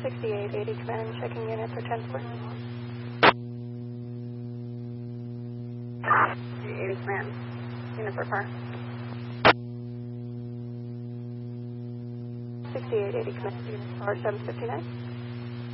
6880 command, checking unit for transport. 80 command, unit for car. 6880 command, unit for 759.